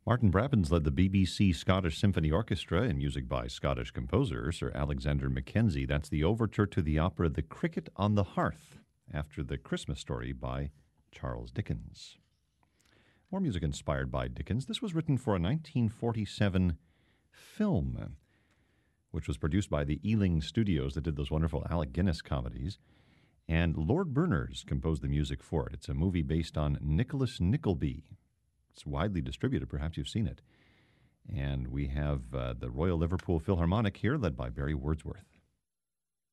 Martin Brabbins led the BBC Scottish Symphony Orchestra in music by Scottish composer Sir Alexander Mackenzie. That's the overture to the opera The Cricket on the Hearth, after The Christmas Story by Charles Dickens. More music inspired by Dickens. This was written for a 1947 film, which was produced by the Ealing Studios that did those wonderful Alec Guinness comedies. And Lord Berners composed the music for it. It's a movie based on Nicholas Nickleby. It's widely distributed. Perhaps you've seen it. And we have the Royal Liverpool Philharmonic here, led by Barry Wordsworth.